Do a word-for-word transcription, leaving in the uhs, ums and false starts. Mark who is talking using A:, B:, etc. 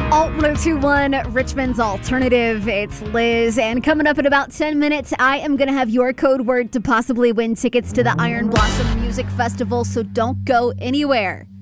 A: Alt one oh two one, Richmond's Alternative. It's Liz. And coming up in about ten minutes, I am going to have your code word to possibly win tickets to the Iron Blossom Music Festival. So don't go anywhere.